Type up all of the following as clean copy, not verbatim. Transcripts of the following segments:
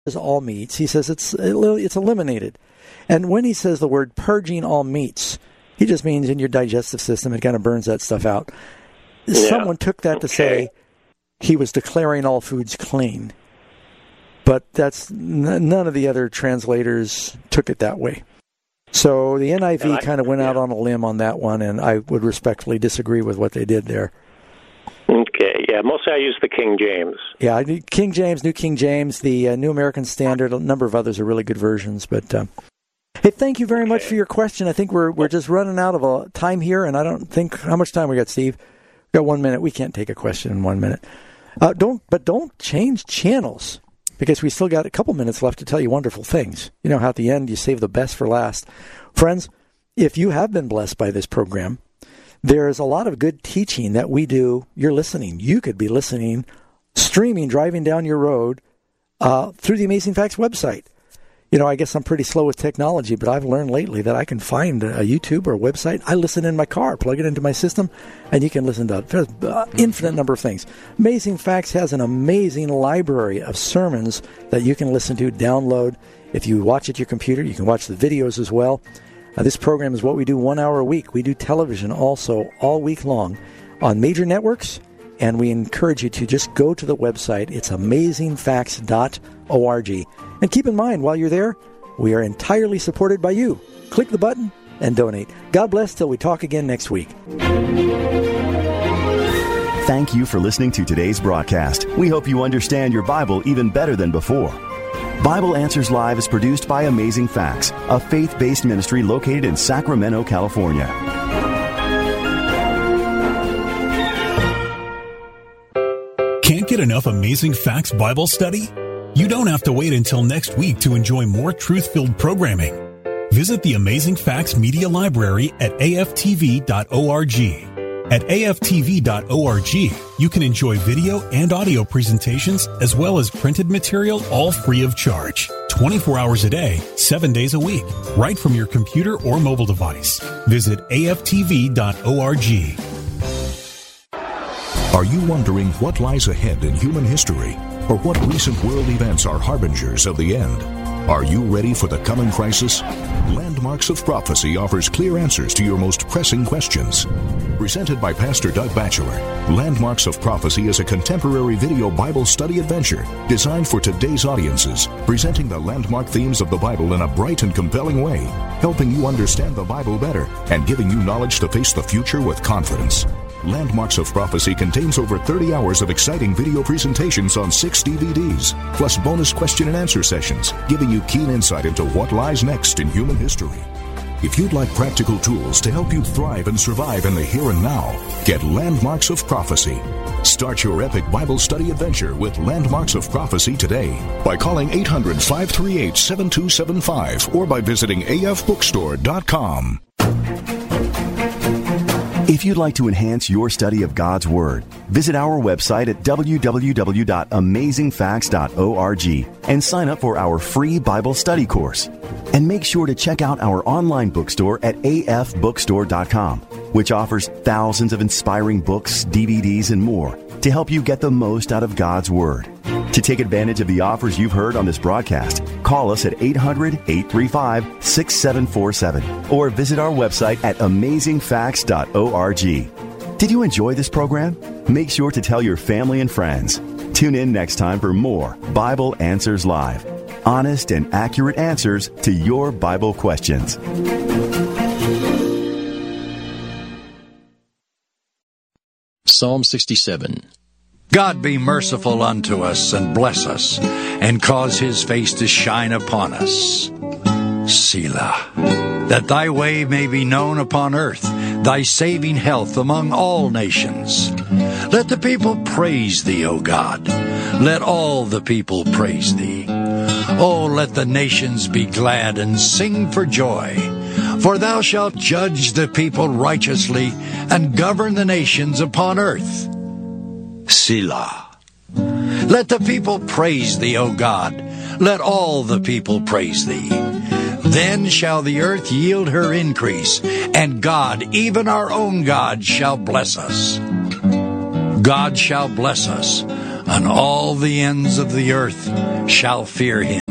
all meats. He says it's eliminated. And when he says the word purging all meats, he just means in your digestive system, it kind of burns that stuff out. Yeah. Someone took that to say he was declaring all foods clean. But that's none of the other translators took it that way. So the NIV kind of went out on a limb on that one, and I would respectfully disagree with what they did there. Okay, yeah, mostly I use the King James. Yeah, King James, New King James, the New American Standard, a number of others are really good versions. But hey, thank you very much for your question. I think we're just running out of time here, and I don't think, how much time we got, Steve? We got 1 minute. We can't take a question in 1 minute. Don't change channels, because we still got a couple minutes left to tell you wonderful things. You know how at the end you save the best for last. Friends, if you have been blessed by this program, there is a lot of good teaching that we do. You're listening. You could be listening, streaming, driving down your road through the Amazing Facts website. You know, I guess I'm pretty slow with technology, but I've learned lately that I can find a YouTube or a website. I listen in my car, plug it into my system, and you can listen to an infinite number of things. Amazing Facts has an amazing library of sermons that you can listen to, download. If you watch at your computer, you can watch the videos as well. This program is what we do 1 hour a week. We do television also all week long on major networks, and we encourage you to just go to the website. It's amazingfacts.org. And keep in mind, while you're there, we are entirely supported by you. Click the button and donate. God bless till we talk again next week. Thank you for listening to today's broadcast. We hope you understand your Bible even better than before. Bible Answers Live is produced by Amazing Facts, a faith-based ministry located in Sacramento, California. Can't get enough Amazing Facts Bible study? You don't have to wait until next week to enjoy more truth-filled programming. Visit the Amazing Facts Media Library at aftv.org. At aftv.org, you can enjoy video and audio presentations as well as printed material, all free of charge. 24 hours a day, 7 days a week, right from your computer or mobile device. Visit aftv.org. Are you wondering what lies ahead in human history? Or what recent world events are harbingers of the end? Are you ready for the coming crisis? Landmarks of Prophecy offers clear answers to your most pressing questions. Presented by Pastor Doug Batchelor, Landmarks of Prophecy is a contemporary video Bible study adventure designed for today's audiences, presenting the landmark themes of the Bible in a bright and compelling way, helping you understand the Bible better and giving you knowledge to face the future with confidence. Landmarks of Prophecy contains over 30 hours of exciting video presentations on 6 DVDs, plus bonus question and answer sessions, giving you keen insight into what lies next in human history. If you'd like practical tools to help you thrive and survive in the here and now, get Landmarks of Prophecy. Start your epic Bible study adventure with Landmarks of Prophecy today by calling 800-538-7275 or by visiting afbookstore.com. If you'd like to enhance your study of God's Word, visit our website at www.amazingfacts.org and sign up for our free Bible study course. And make sure to check out our online bookstore at afbookstore.com, which offers thousands of inspiring books, DVDs, and more to help you get the most out of God's Word. To take advantage of the offers you've heard on this broadcast, call us at 800-835-6747 or visit our website at amazingfacts.org. Did you enjoy this program? Make sure to tell your family and friends. Tune in next time for more Bible Answers Live. Honest and accurate answers to your Bible questions. Psalm 67. God be merciful unto us and bless us, and cause his face to shine upon us. Selah. That thy way may be known upon earth, thy saving health among all nations. Let the people praise thee, O God. Let all the people praise thee. Oh, let the nations be glad and sing for joy. For thou shalt judge the people righteously and govern the nations upon earth. Selah. Let the people praise thee, O God. Let all the people praise thee. Then shall the earth yield her increase, and God, even our own God, shall bless us. God shall bless us on all the ends of the earth, shall fear him.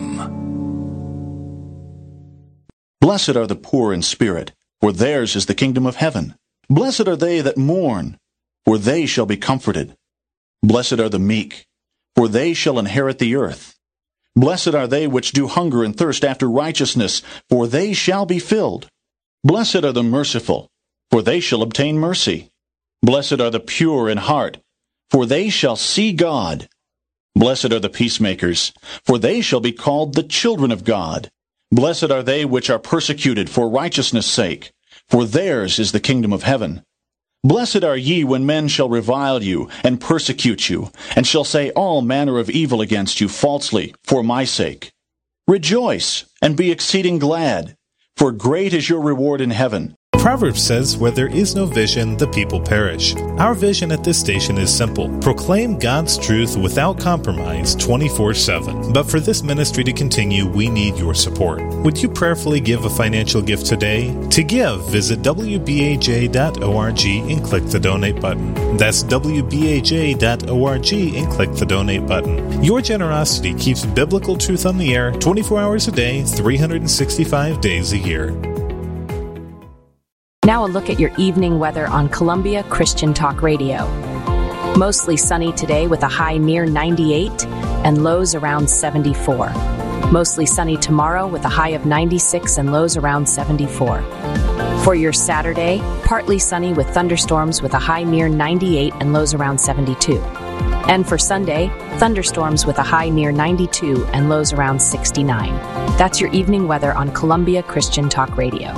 Blessed are the poor in spirit, for theirs is the kingdom of heaven. Blessed are they that mourn, for they shall be comforted. Blessed are the meek, for they shall inherit the earth. Blessed are they which do hunger and thirst after righteousness, for they shall be filled. Blessed are the merciful, for they shall obtain mercy. Blessed are the pure in heart, for they shall see God. Blessed are the peacemakers, for they shall be called the children of God. Blessed are they which are persecuted for righteousness' sake, for theirs is the kingdom of heaven. Blessed are ye when men shall revile you, and persecute you, and shall say all manner of evil against you falsely, for my sake. Rejoice, and be exceeding glad, for great is your reward in heaven. Proverbs says, where there is no vision, the people perish. Our vision at this station is simple. Proclaim God's truth without compromise 24/7. But for this ministry to continue, we need your support. Would you prayerfully give a financial gift today? To give, visit wbaj.org and click the donate button. That's wbaj.org and click the donate button. Your generosity keeps biblical truth on the air 24 hours a day, 365 days a year. Now a look at your evening weather on Columbia Christian Talk Radio. Mostly sunny today with a high near 98 and lows around 74. Mostly sunny tomorrow with a high of 96 and lows around 74. For your Saturday, partly sunny with thunderstorms with a high near 98 and lows around 72. And for Sunday, thunderstorms with a high near 92 and lows around 69. That's your evening weather on Columbia Christian Talk Radio.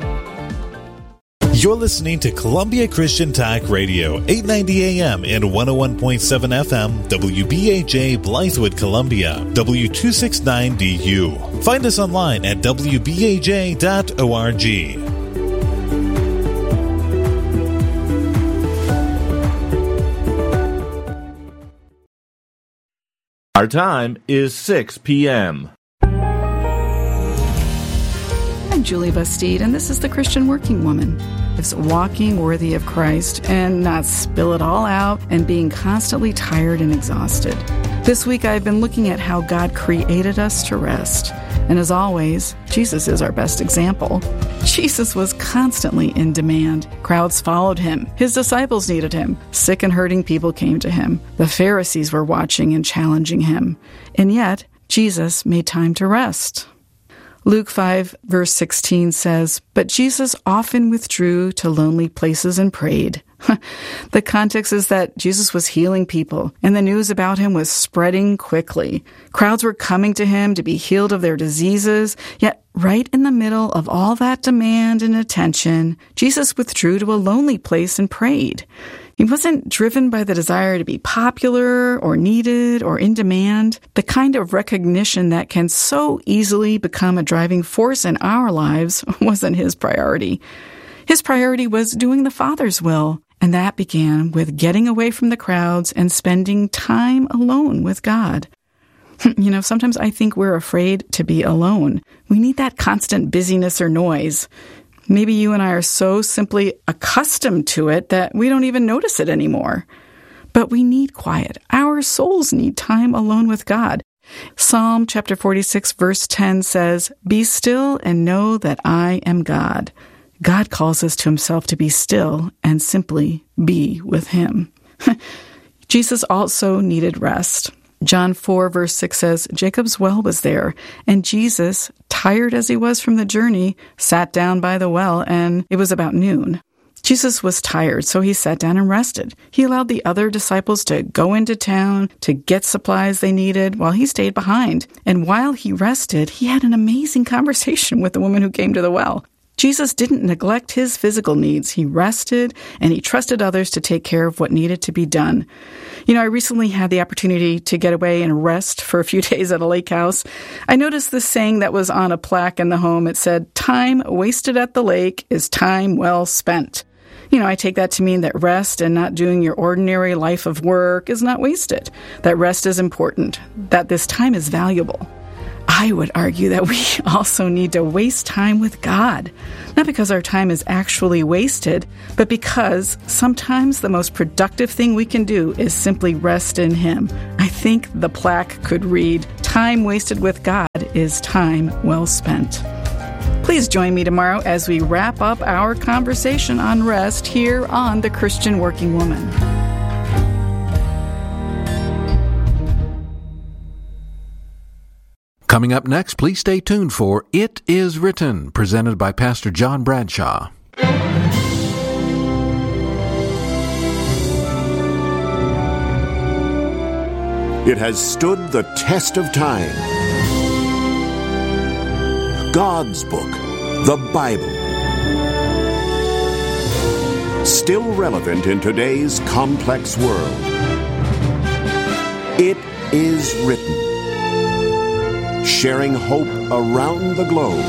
You're listening to Columbia Christian Talk Radio, 890 AM and 101.7 FM, WBAJ Blythewood, Columbia, W269DU. Find us online at WBAJ.org. Our time is 6 p.m. I'm Julie Bastide, and this is The Christian Working Woman. It's walking worthy of Christ and not spill it all out and being constantly tired and exhausted. This week I've been looking at how God created us to rest. And as always, Jesus is our best example. Jesus was constantly in demand. Crowds followed him. His disciples needed him. Sick and hurting people came to him. The Pharisees were watching and challenging him. And yet, Jesus made time to rest. Luke 5, verse 16 says, "But Jesus often withdrew to lonely places and prayed." The context is that Jesus was healing people, and the news about him was spreading quickly. Crowds were coming to him to be healed of their diseases, yet right in the middle of all that demand and attention, Jesus withdrew to a lonely place and prayed. He wasn't driven by the desire to be popular or needed or in demand, the kind of recognition that can so easily become a driving force in our lives wasn't his priority. His priority was doing the Father's will, and that began with getting away from the crowds and spending time alone with God. You know, sometimes I think we're afraid to be alone. We need that constant busyness or noise. Maybe you and I are so simply accustomed to it that we don't even notice it anymore. But we need quiet. Our souls need time alone with God. Psalm chapter 46, verse 10 says, "Be still and know that I am God." God calls us to himself to be still and simply be with him. Jesus also needed rest. John 4, verse 6 says, "Jacob's well was there, and Jesus, tired as he was from the journey, sat down by the well, and it was about noon." Jesus was tired, so he sat down and rested. He allowed the other disciples to go into town to get supplies they needed while he stayed behind. And while he rested, he had an amazing conversation with the woman who came to the well. Jesus didn't neglect his physical needs. He rested, and he trusted others to take care of what needed to be done. You know, I recently had the opportunity to get away and rest for a few days at a lake house. I noticed this saying that was on a plaque in the home. It said, "Time wasted at the lake is time well spent." You know, I take that to mean that rest and not doing your ordinary life of work is not wasted, that rest is important, that this time is valuable. I would argue that we also need to waste time with God. Not because our time is actually wasted, but because sometimes the most productive thing we can do is simply rest in Him. I think the plaque could read, "Time wasted with God is time well spent." Please join me tomorrow as we wrap up our conversation on rest here on The Christian Working Woman. Coming up next, please stay tuned for It Is Written, presented by Pastor John Bradshaw. It has stood the test of time. God's book, the Bible. Still relevant in today's complex world. It is written. Sharing hope around the globe.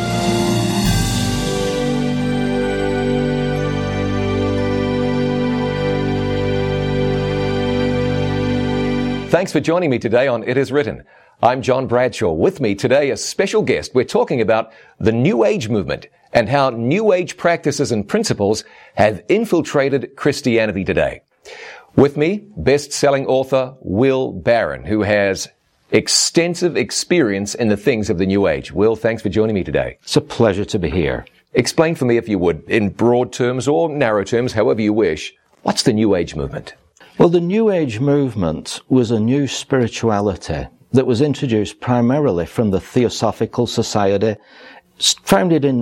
Thanks for joining me today on It Is Written. I'm John Bradshaw. With me today, a special guest. We're talking about the New Age movement and how New Age practices and principles have infiltrated Christianity today. With me, best-selling author Will Barron, who has extensive experience in the things of the New Age. Will, thanks for joining me today. It's a pleasure to be here. Explain for me, if you would, in broad terms or narrow terms, however you wish, what's the New Age movement? Well, the New Age movement was a new spirituality that was introduced primarily from the Theosophical Society, founded in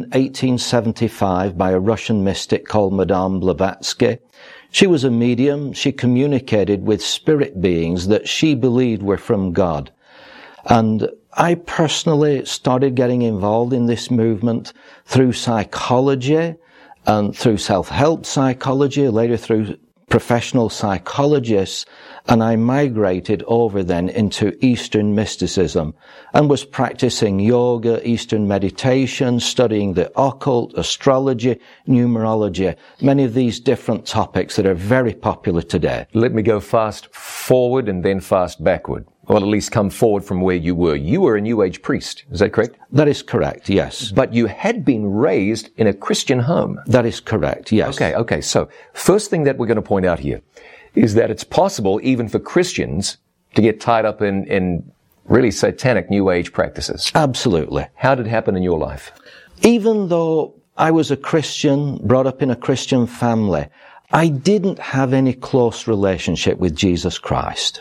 1875 by a Russian mystic called Madame Blavatsky. She was a medium. She communicated with spirit beings that she believed were from God. And I personally started getting involved in this movement through psychology and through self-help psychology, later through professional psychologists, and I migrated over then into Eastern mysticism and was practicing yoga, Eastern meditation, studying the occult, astrology, numerology, many of these different topics that are very popular today. Let me go fast forward and then fast backward. Well, at least come forward from where you were. You were a New Age priest, is that correct? That is correct, yes. But you had been raised in a Christian home. That is correct, yes. Okay. So, first thing that we're going to point out here is that it's possible even for Christians to get tied up in really satanic New Age practices. Absolutely. How did it happen in your life? Even though I was a Christian, brought up in a Christian family, I didn't have any close relationship with Jesus Christ.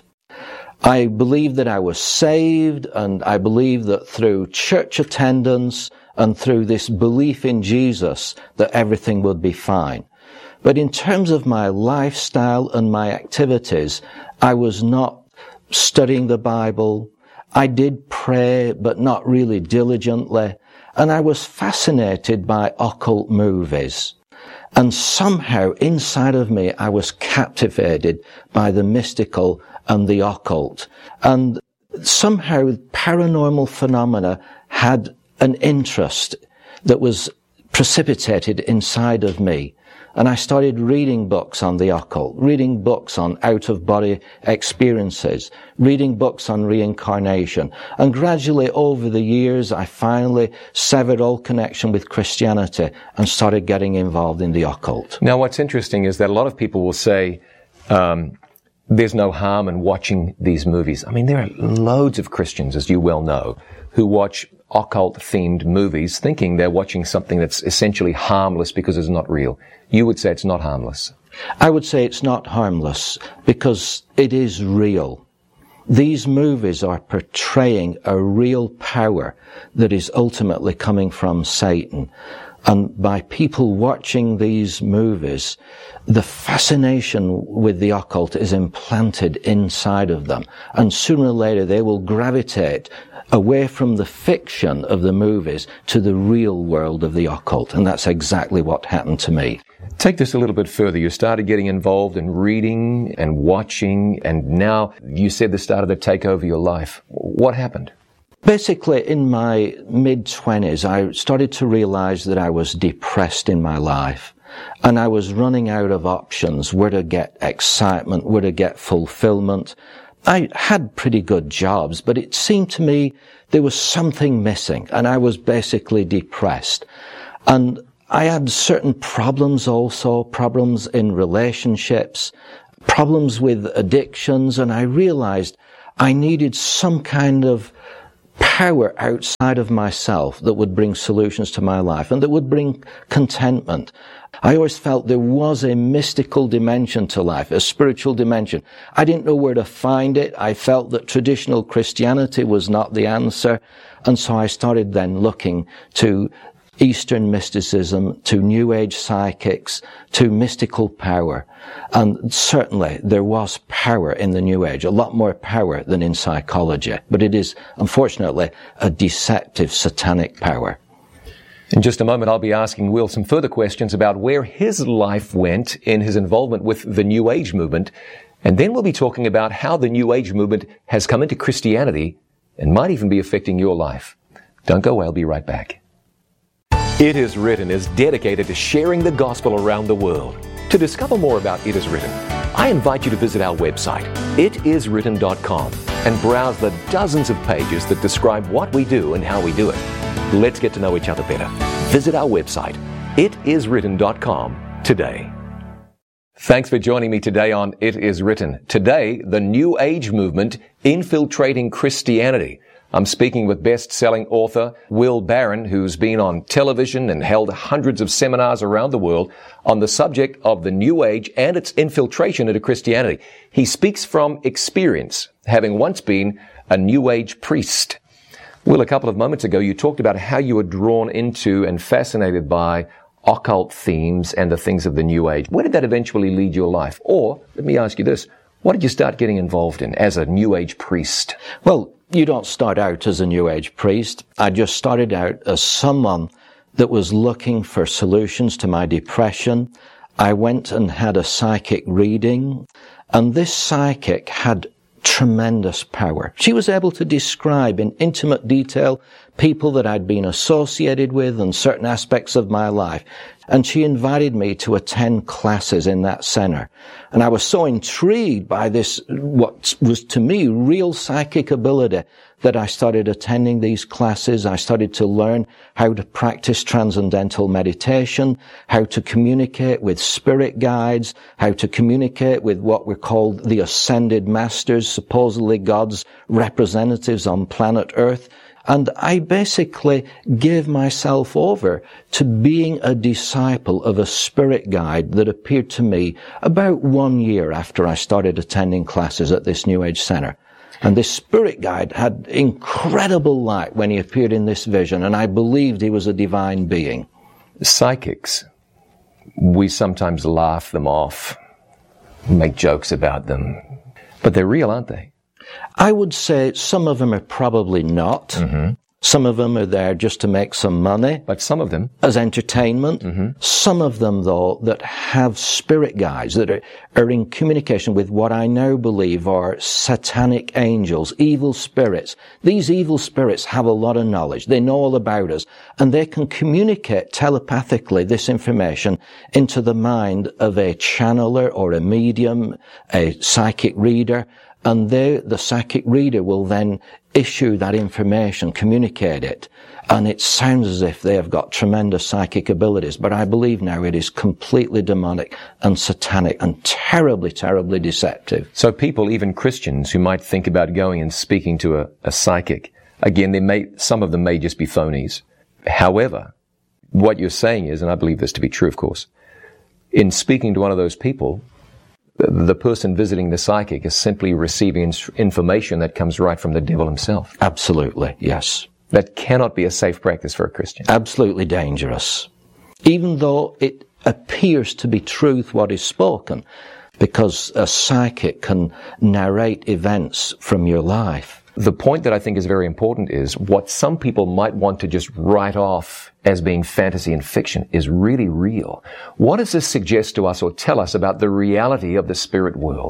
I believed that I was saved, and I believed that through church attendance and through this belief in Jesus that everything would be fine. But in terms of my lifestyle and my activities, I was not studying the Bible. I did pray, but not really diligently. And I was fascinated by occult movies. And somehow inside of me, I was captivated by the mystical and the occult. And somehow paranormal phenomena had an interest that was precipitated inside of me. And I started reading books on the occult, reading books on out-of-body experiences, reading books on reincarnation. And gradually over the years, I finally severed all connection with Christianity and started getting involved in the occult. Now, what's interesting is that a lot of people will say, there's no harm in watching these movies. I mean, there are loads of Christians, as you well know, who watch occult-themed movies thinking they're watching something that's essentially harmless because it's not real. You would say it's not harmless. I would say it's not harmless because it is real. These movies are portraying a real power that is ultimately coming from Satan. And by people watching these movies, the fascination with the occult is implanted inside of them. And sooner or later they will gravitate away from the fiction of the movies to the real world of the occult. And that's exactly what happened to me. Take this a little bit further. You started getting involved in reading and watching, and now you said this started to take over your life. What happened? Basically, in my mid-20s, I started to realize that I was depressed in my life. And I was running out of options, where to get excitement, where to get fulfillment. I had pretty good jobs, but it seemed to me there was something missing, and I was basically depressed. And I had certain problems also, problems in relationships, problems with addictions, and I realized I needed some kind of power outside of myself that would bring solutions to my life and that would bring contentment. I always felt there was a mystical dimension to life, a spiritual dimension. I didn't know where to find it. I felt that traditional Christianity was not the answer. And so I started then looking to Eastern mysticism, to New Age psychics, to mystical power. And certainly there was power in the New Age, a lot more power than in psychology. But it is, unfortunately, a deceptive, satanic power. In just a moment, I'll be asking Will some further questions about where his life went in his involvement with the New Age movement. And then we'll be talking about how the New Age movement has come into Christianity and might even be affecting your life. Don't go away, I'll be right back. It Is Written is dedicated to sharing the gospel around the world. To discover more about It Is Written, I invite you to visit our website, itiswritten.com, and browse the dozens of pages that describe what we do and how we do it. Let's get to know each other better. Visit our website, itiswritten.com, today. Thanks for joining me today on It Is Written. Today, the New Age movement infiltrating Christianity. I'm speaking with best-selling author Will Barron, who's been on television and held hundreds of seminars around the world on the subject of the New Age and its infiltration into Christianity. He speaks from experience, having once been a New Age priest. Will, a couple of moments ago, you talked about how you were drawn into and fascinated by occult themes and the things of the New Age. Where did that eventually lead your life? Or, let me ask you this, what did you start getting involved in as a New Age priest? Well, you don't start out as a New Age priest. I just started out as someone that was looking for solutions to my depression. I went and had a psychic reading, and this psychic had tremendous power. She was able to describe in intimate detail people that I'd been associated with and certain aspects of my life. And she invited me to attend classes in that center. And I was so intrigued by this, what was to me real psychic ability, that I started attending these classes. I started to learn how to practice transcendental meditation, how to communicate with spirit guides, how to communicate with what were called the ascended masters, supposedly God's representatives on planet Earth. And I basically gave myself over to being a disciple of a spirit guide that appeared to me about 1 year after I started attending classes at this New Age center. And this spirit guide had incredible light when he appeared in this vision, and I believed he was a divine being. Psychics, we sometimes laugh them off, make jokes about them, but they're real, aren't they? I would say some of them are probably not. Mm-hmm. Some of them are there just to make some money. But some of them as entertainment. Mm-hmm. Some of them, though, that have spirit guides that are in communication with what I now believe are satanic angels, evil spirits. These evil spirits have a lot of knowledge. They know all about us, and they can communicate telepathically this information into the mind of a channeler or a medium, a psychic reader. And the psychic reader will then issue that information, communicate it. And it sounds as if they have got tremendous psychic abilities. But I believe now it is completely demonic and satanic and terribly, terribly deceptive. So people, even Christians, who might think about going and speaking to a psychic, again, some of them may just be phonies. However, what you're saying is, and I believe this to be true, of course, in speaking to one of those people, the person visiting the psychic is simply receiving information that comes right from the devil himself. Absolutely, yes. That cannot be a safe practice for a Christian. Absolutely dangerous. Even though it appears to be truth what is spoken, because a psychic can narrate events from your life. The point that I think is very important is what some people might want to just write off as being fantasy and fiction is really real. What does this suggest to us or tell us about the reality of the spirit world?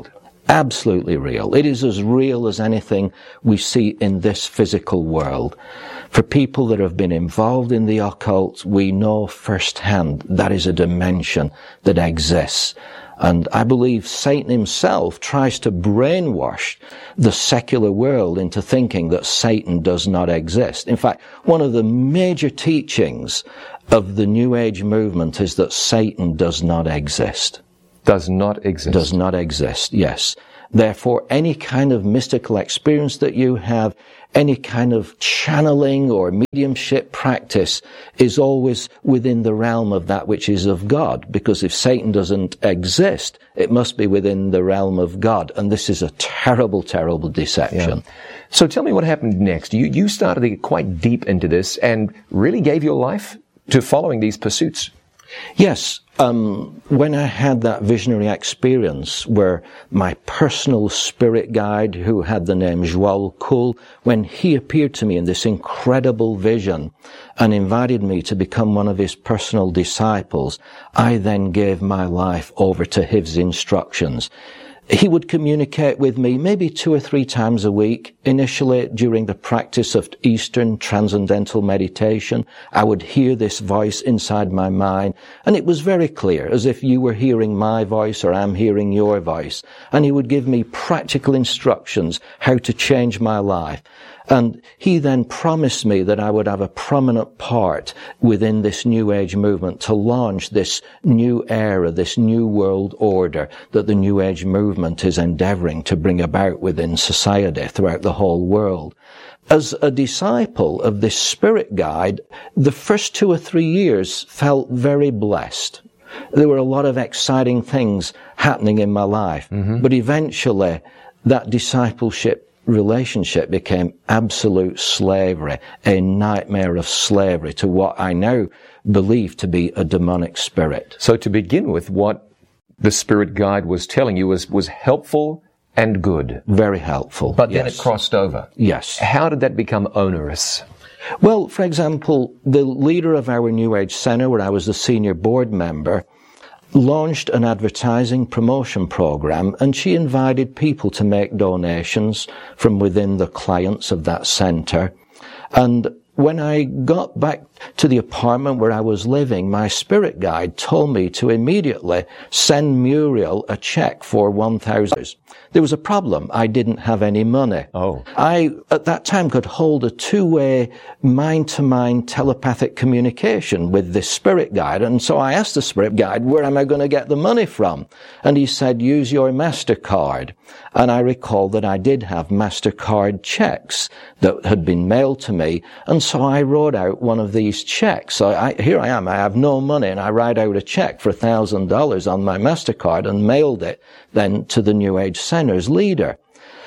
absolutely real. It is as real as anything we see in this physical world. For people that have been involved in the occult, we know firsthand that is a dimension that exists. And I believe Satan himself tries to brainwash the secular world into thinking that Satan does not exist. In fact, one of the major teachings of the New Age movement is that Satan does not exist. Does not exist. Does not exist, yes. Therefore, any kind of mystical experience that you have, any kind of channeling or mediumship practice is always within the realm of that which is of God. Because if Satan doesn't exist, it must be within the realm of God. And this is a terrible, terrible deception. Yeah. So tell me what happened next. You started to get quite deep into this and really gave your life to following these pursuits. Yes. When I had that visionary experience where my personal spirit guide, who had the name Joel Kuhl, when he appeared to me in this incredible vision and invited me to become one of his personal disciples, I then gave my life over to his instructions. He would communicate with me maybe 2 or 3 times a week. Initially, during the practice of Eastern Transcendental Meditation, I would hear this voice inside my mind, and it was very clear, as if you were hearing my voice or I'm hearing your voice. And he would give me practical instructions how to change my life. And he then promised me that I would have a prominent part within this New Age movement to launch this new era, this new world order that the New Age movement is endeavoring to bring about within society throughout the whole world. As a disciple of this spirit guide, the first 2 or 3 years felt very blessed. There were a lot of exciting things happening in my life, but eventually that discipleship relationship became absolute slavery, a nightmare of slavery to what I now believe to be a demonic spirit. So to begin with, what the spirit guide was telling you was helpful and good. Very helpful. But then it crossed over. Yes. How did that become onerous? Well, for example, the leader of our New Age Center, where I was the senior board member, launched an advertising promotion program, and she invited people to make donations from within the clients of that center. And when I got back to the apartment where I was living, my spirit guide told me to immediately send Muriel a check for $1,000. There was a problem. I didn't have any money. Oh. I, at that time, could hold a 2-way mind-to-mind telepathic communication with this spirit guide. And so I asked the spirit guide, where am I going to get the money from? And he said, use your MasterCard. And I recall that I did have MasterCard checks that had been mailed to me. And so I wrote out one of these checks. So here I am. I have no money, and I write out a check for $1,000 on my MasterCard and mailed it then to the New Age Center's leader.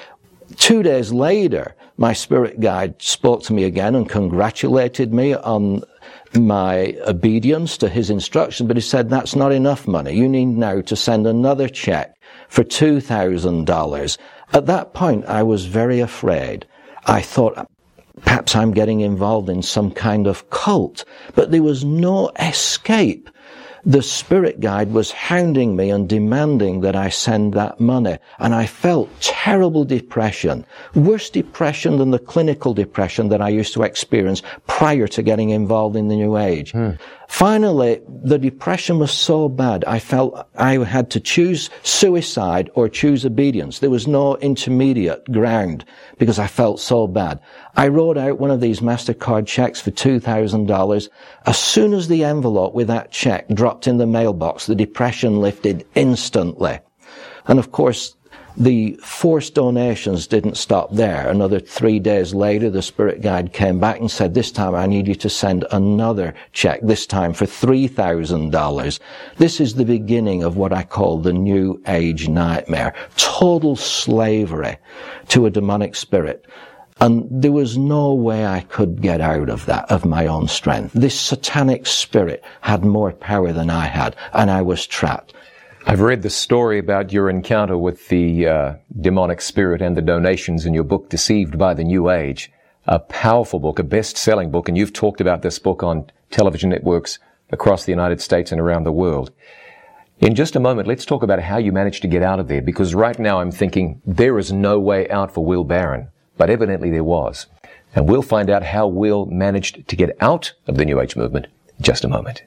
2 days later, my spirit guide spoke to me again and congratulated me on my obedience to his instruction, but he said, that's not enough money. You need now to send another check for $2,000. At that point, I was very afraid. I thought, perhaps I'm getting involved in some kind of cult, but there was no escape. The spirit guide was hounding me and demanding that I send that money. And I felt terrible depression, worse depression than the clinical depression that I used to experience prior to getting involved in the New Age. Finally, the depression was so bad, I felt I had to choose suicide or choose obedience. There was no intermediate ground because I felt so bad. I wrote out one of these MasterCard checks for $2,000. As soon as the envelope with that check dropped in the mailbox, the depression lifted instantly. And of course, the forced donations didn't stop there. Another 3 days later, the spirit guide came back and said, this time I need you to send another check, this time for $3,000. This is the beginning of what I call the New Age nightmare. Total slavery to a demonic spirit. And there was no way I could get out of that, of my own strength. This satanic spirit had more power than I had, and I was trapped. I've read the story about your encounter with the demonic spirit and the donations in your book, Deceived by the New Age. A powerful book, a best-selling book, and you've talked about this book on television networks across the United States and around the world. In just a moment, let's talk about how you managed to get out of there, because right now I'm thinking there is no way out for Will Barron, but evidently there was. And we'll find out how Will managed to get out of the New Age movement in just a moment.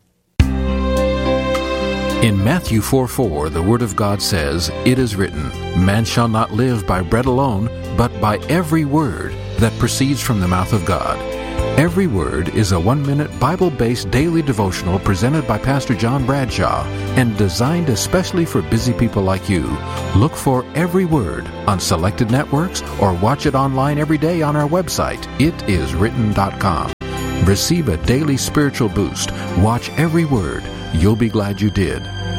In Matthew 4:4, the Word of God says, "It is written, man shall not live by bread alone, but by every word that proceeds from the mouth of God." Every Word is a 1-minute Bible-based daily devotional presented by Pastor John Bradshaw and designed especially for busy people like you. Look for Every Word on selected networks or watch it online every day on our website, itiswritten.com. Receive a daily spiritual boost. Watch Every Word. You'll be glad you did.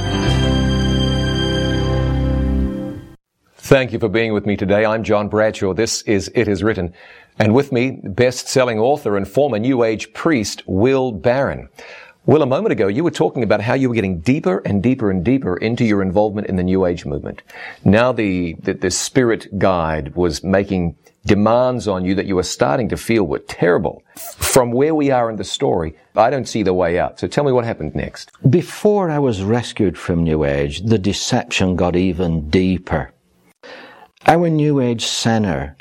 Thank you for being with me today. I'm John Bradshaw. This is It Is Written. And with me, best-selling author and former New Age priest, Will Barron. Will, a moment ago, you were talking about how you were getting deeper and deeper and deeper into your involvement in the New Age movement. Now the spirit guide was making demands on you that you were starting to feel were terrible. From where we are in the story, I don't see the way out. So tell me what happened next. Before I was rescued from New Age, the deception got even deeper. Our New Age center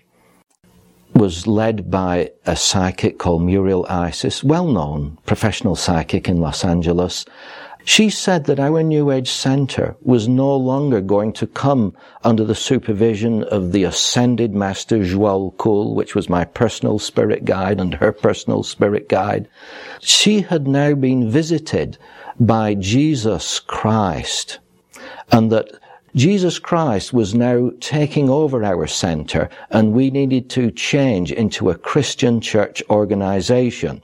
was led by a psychic called Muriel Isis, well-known professional psychic in Los Angeles. She said that our New Age center was no longer going to come under the supervision of the ascended master Joel Kuhl, which was my personal spirit guide and her personal spirit guide. She had now been visited by Jesus Christ, and that Jesus Christ was now taking over our center, and we needed to change into a Christian church organization.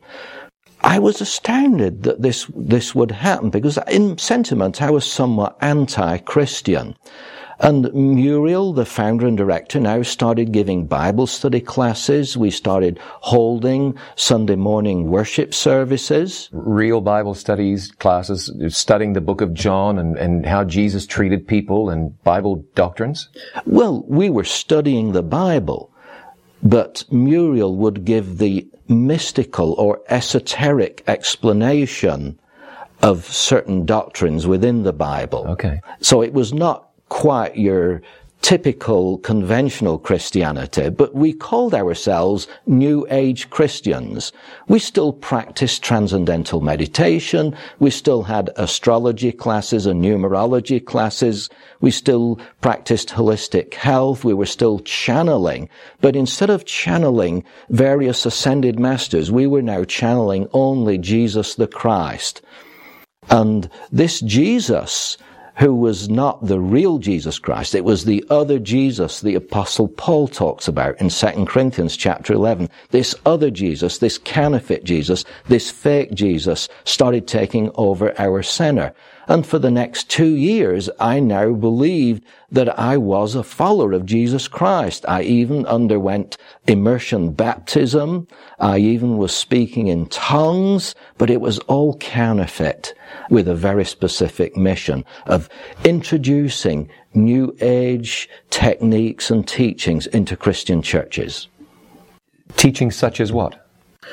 I was astounded that this would happen, because in sentiment I was somewhat anti-Christian. And Muriel, the founder and director, now started giving Bible study classes. We started holding Sunday morning worship services. Real Bible studies classes, studying the book of John and how Jesus treated people and Bible doctrines? Well, we were studying the Bible, but Muriel would give the mystical or esoteric explanation of certain doctrines within the Bible. Okay. So it was not quite your typical conventional Christianity, but we called ourselves New Age Christians. We still practiced transcendental meditation. We still had astrology classes and numerology classes. We still practiced holistic health. We were still channeling. But instead of channeling various ascended masters, we were now channeling only Jesus the Christ. And this Jesus, who was not the real Jesus Christ, it was the other Jesus the Apostle Paul talks about in 2 Corinthians chapter 11. This other Jesus, this counterfeit Jesus, this fake Jesus started taking over our center. And for the next 2 years, I now believed that I was a follower of Jesus Christ. I even underwent immersion baptism. I even was speaking in tongues, but it was all counterfeit, with a very specific mission of introducing New Age techniques and teachings into Christian churches. Teachings such as what?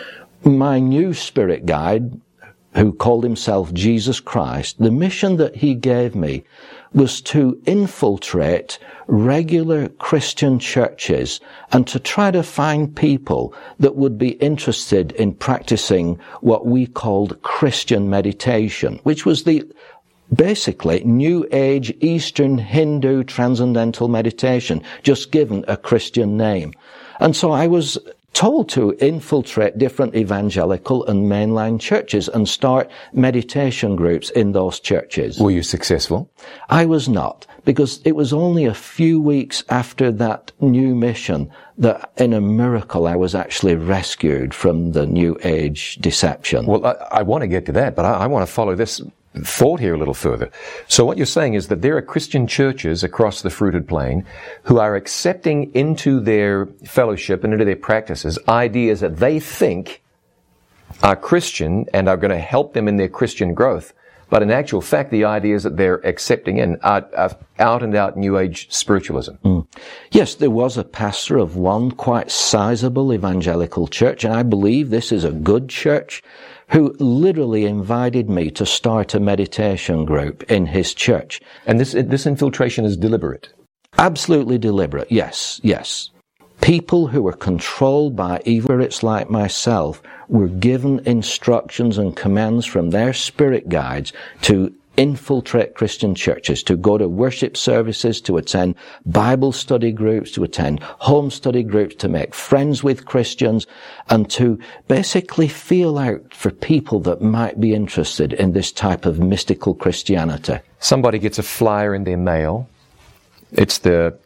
My new spirit guide, who called himself Jesus Christ, the mission that he gave me was to infiltrate regular Christian churches and to try to find people that would be interested in practicing what we called Christian meditation, which was basically New Age Eastern Hindu transcendental meditation, just given a Christian name. And so I was told to infiltrate different evangelical and mainline churches and start meditation groups in those churches. Were you successful? I was not, because it was only a few weeks after that new mission that, in a miracle, I was actually rescued from the New Age deception. Well, I want to get to that, but I want to follow this thought here a little further. So what you're saying is that there are Christian churches across the fruited plain who are accepting into their fellowship and into their practices ideas that they think are Christian and are going to help them in their Christian growth, But in actual fact, the idea is that they're accepting an out-and-out New Age spiritualism. Yes, there was a pastor of one quite sizable evangelical church, and I believe this is a good church, who literally invited me to start a meditation group in his church. And this infiltration is deliberate? Absolutely deliberate, yes, yes. People who were controlled by evil spirits like myself were given instructions and commands from their spirit guides to infiltrate Christian churches, to go to worship services, to attend Bible study groups, to attend home study groups, to make friends with Christians, and to basically feel out for people that might be interested in this type of mystical Christianity. Somebody gets a flyer in their mail. It's the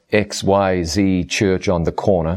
XYZ church on the corner,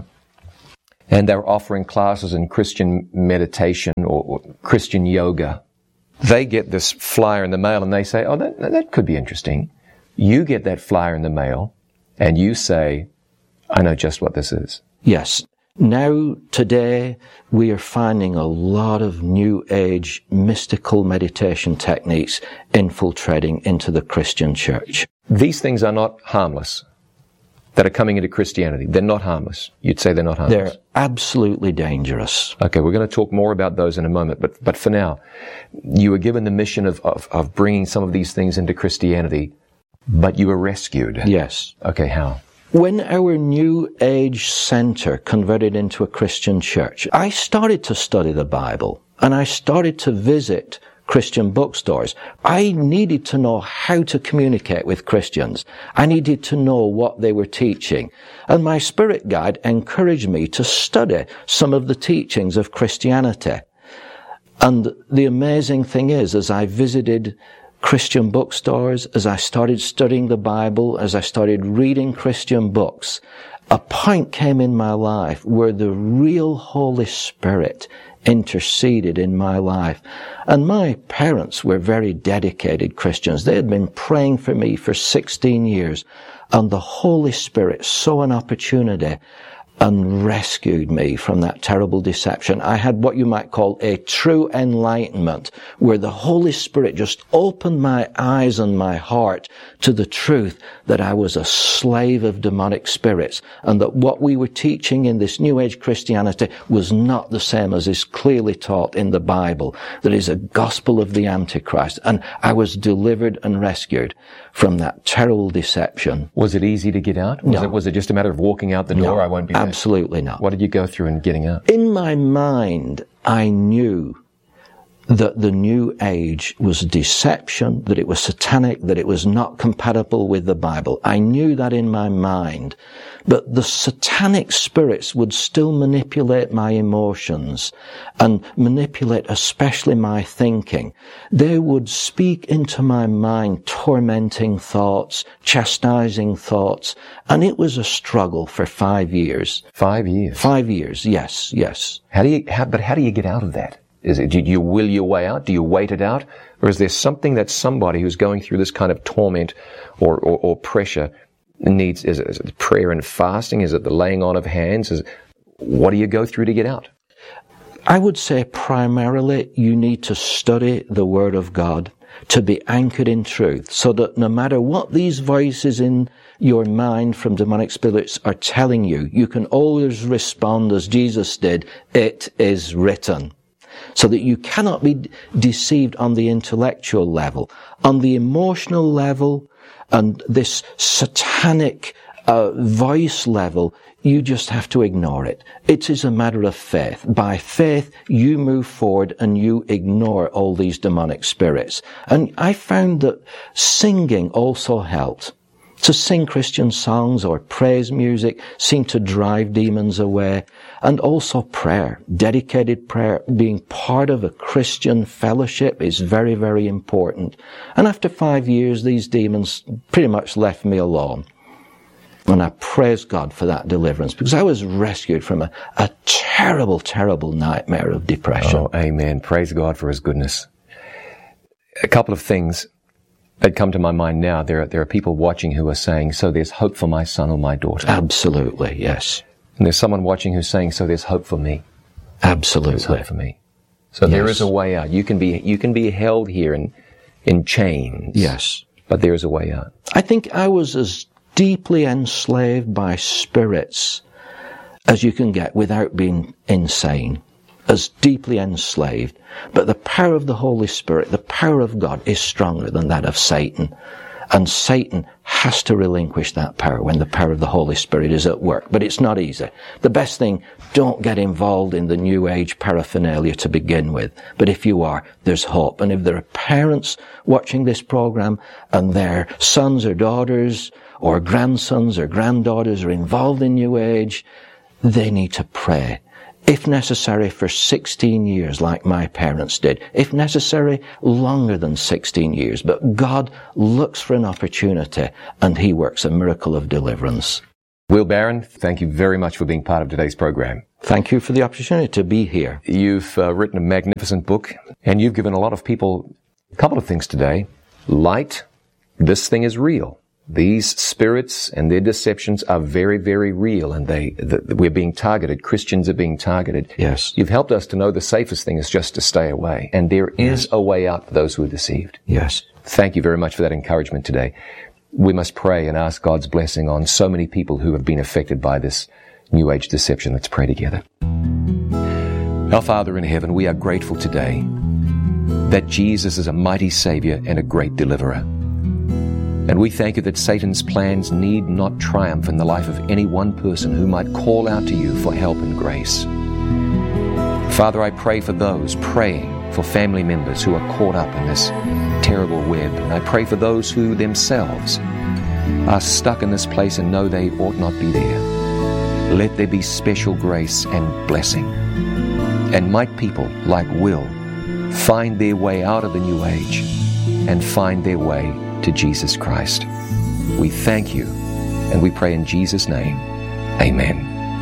and they're offering classes in Christian meditation or Christian yoga. They get this flyer in the mail and they say, oh, that could be interesting. You get that flyer in the mail and you say, I know just what this is. Yes. Now, today, we are finding a lot of New Age mystical meditation techniques infiltrating into the Christian church. These things are not harmless that are coming into Christianity. They're not harmless. You'd say they're not harmless. They're absolutely dangerous. Okay, we're going to talk more about those in a moment, but for now, you were given the mission of bringing some of these things into Christianity, but you were rescued. Yes. Okay, how? When our New Age center converted into a Christian church, I started to study the Bible, and I started to visit Christian bookstores. I needed to know how to communicate with Christians. I needed to know what they were teaching. And my spirit guide encouraged me to study some of the teachings of Christianity. And the amazing thing is, as I visited Christian bookstores, as I started studying the Bible, as I started reading Christian books, a point came in my life where the real Holy Spirit interceded in my life. And my parents were very dedicated Christians. They had been praying for me for 16 years. And the Holy Spirit saw an opportunity and rescued me from that terrible deception. I had what you might call a true enlightenment, where the Holy Spirit just opened my eyes and my heart to the truth that I was a slave of demonic spirits, and that what we were teaching in this New Age Christianity was not the same as is clearly taught in the Bible, that is a gospel of the Antichrist. And I was delivered and rescued from that terrible deception. Was it easy to get out? Was it just a matter of walking out the door? No, I won't be there? Absolutely not. What did you go through in getting out? In my mind, I knew that the New Age was deception, that it was satanic, that it was not compatible with the Bible. I knew that in my mind. But the satanic spirits would still manipulate my emotions and manipulate especially my thinking. They would speak into my mind tormenting thoughts, chastising thoughts, and it was a struggle for 5 years. 5 years? 5 years, yes. How do you get out of that? Do you will your way out? Do you wait it out? Or is there something that somebody who's going through this kind of torment or pressure needs? Is it prayer and fasting? Is it the laying on of hands? What do you go through to get out? I would say primarily you need to study the Word of God, to be anchored in truth, so that no matter what these voices in your mind from demonic spirits are telling you, you can always respond as Jesus did, "It is written." So that you cannot be deceived on the intellectual level. On the emotional level and this satanic voice level, you just have to ignore it. It is a matter of faith. By faith, you move forward and you ignore all these demonic spirits. And I found that singing also helped. To sing Christian songs or praise music seemed to drive demons away. And also prayer, dedicated prayer, being part of a Christian fellowship is very, very important. And after 5 years, these demons pretty much left me alone. And I praise God for that deliverance, because I was rescued from a terrible, terrible nightmare of depression. Oh, amen. Praise God for His goodness. A couple of things that come to my mind now. There are people watching who are saying, so there's hope for my son or my daughter. Absolutely, yes. And there's someone watching who's saying, so there's hope for me. Absolutely. There's hope for me. So yes. There is a way out. You can be held here in in chains. Yes. But there is a way out. I think I was as deeply enslaved by spirits as you can get without being insane. As deeply enslaved. But the power of the Holy Spirit, the power of God, is stronger than that of Satan. And Satan has to relinquish that power when the power of the Holy Spirit is at work. But it's not easy. The best thing, don't get involved in the New Age paraphernalia to begin with. But if you are, there's hope. And if there are parents watching this program and their sons or daughters or grandsons or granddaughters are involved in New Age, they need to pray. If necessary, for 16 years, like my parents did. If necessary, longer than 16 years. But God looks for an opportunity, and He works a miracle of deliverance. Will Barron, thank you very much for being part of today's program. Thank you for the opportunity to be here. You've written a magnificent book, and you've given a lot of people a couple of things today. Light, this thing is real. These spirits and their deceptions are very, very real, and we're being targeted. Christians are being targeted. Yes. You've helped us to know the safest thing is just to stay away, and there is a way out for those who are deceived. Yes. Thank you very much for that encouragement today. We must pray and ask God's blessing on so many people who have been affected by this New Age deception. Let's pray together. Our Father in heaven, we are grateful today that Jesus is a mighty Savior and a great deliverer. And we thank you that Satan's plans need not triumph in the life of any one person who might call out to you for help and grace. Father, I pray for those praying for family members who are caught up in this terrible web. And I pray for those who themselves are stuck in this place and know they ought not be there. Let there be special grace and blessing. And might people like Will find their way out of the New Age and find their way to Jesus Christ. We thank you, and we pray in Jesus' name. Amen.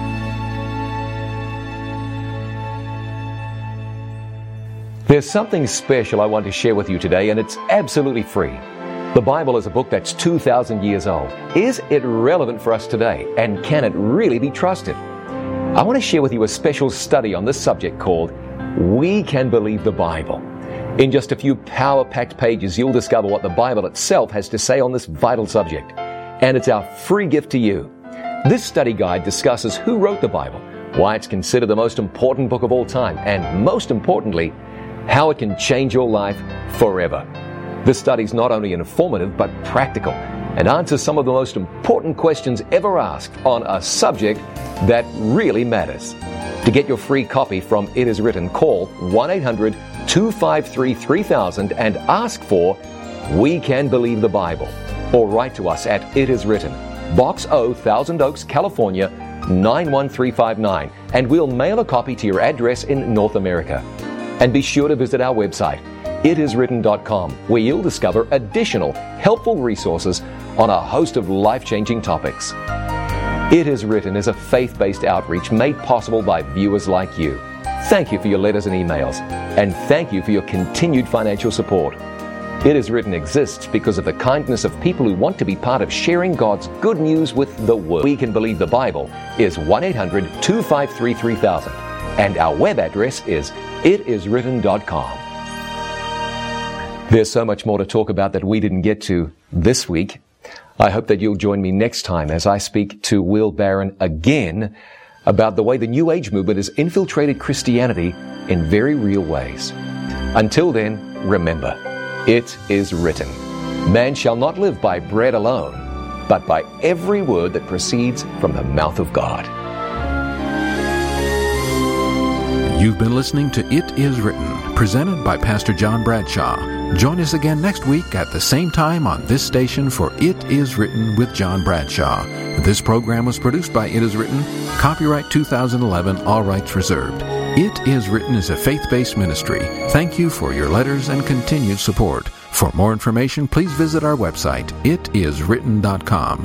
There's something special I want to share with you today, and it's absolutely free. The Bible is a book that's 2,000 years old. Is it relevant for us today, and can it really be trusted? I want to share with you a special study on this subject called We Can Believe the Bible. In just a few power-packed pages, you'll discover what the Bible itself has to say on this vital subject. And it's our free gift to you. This study guide discusses who wrote the Bible, why it's considered the most important book of all time, and most importantly, how it can change your life forever. This study is not only informative, but practical, and answers some of the most important questions ever asked on a subject that really matters. To get your free copy from It Is Written, call 1-800-253-3000 and ask for We Can Believe the Bible. Or write to us at It Is Written, Box O, Thousand Oaks, California, 91359, and we'll mail a copy to your address in North America. And be sure to visit our website, itiswritten.com, where you'll discover additional helpful resources on a host of life-changing topics. It Is Written is a faith-based outreach made possible by viewers like you. Thank you for your letters and emails, and thank you for your continued financial support. It Is Written exists because of the kindness of people who want to be part of sharing God's good news with the world. We Can Believe the Bible is 1-800-253-3000, and our web address is itiswritten.com. There's so much more to talk about that we didn't get to this week. I hope that you'll join me next time as I speak to Will Barron again about the way the New Age movement has infiltrated Christianity in very real ways. Until then, remember, it is written, man shall not live by bread alone, but by every word that proceeds from the mouth of God. You've been listening to It Is Written, presented by Pastor John Bradshaw. Join us again next week at the same time on this station for It Is Written with John Bradshaw. This program was produced by It Is Written, copyright 2011, all rights reserved. It Is Written is a faith-based ministry. Thank you for your letters and continued support. For more information, please visit our website, itiswritten.com.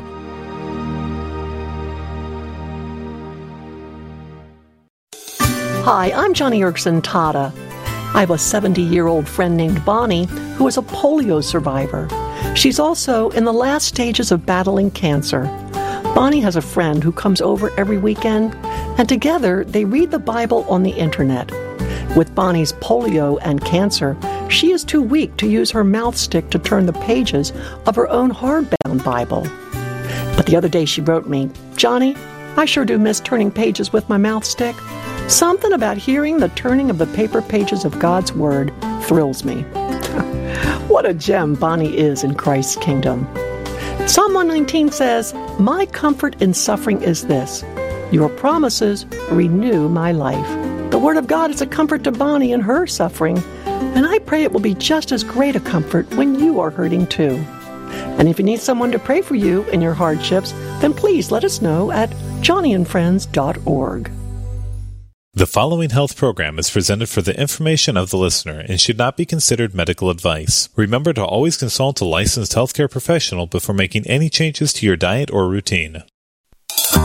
Hi, I'm Johnny Erkson Tada. I have a 70-year-old friend named Bonnie who is a polio survivor. She's also in the last stages of battling cancer. Bonnie has a friend who comes over every weekend, and together they read the Bible on the internet. With Bonnie's polio and cancer, She is too weak to use her mouth stick to turn the pages of her own hardbound Bible. But the other day she wrote me, "Johnny, I sure do miss turning pages with my mouth stick. Something about hearing the turning of the paper pages of God's Word thrills me." What a gem Bonnie is in Christ's kingdom. Psalm 119 says, "My comfort in suffering is this: your promises renew my life." The Word of God is a comfort to Bonnie in her suffering, and I pray it will be just as great a comfort when you are hurting too. And if you need someone to pray for you in your hardships, then please let us know at johnnyandfriends.org. The following health program is presented for the information of the listener and should not be considered medical advice. Remember to always consult a licensed healthcare professional before making any changes to your diet or routine.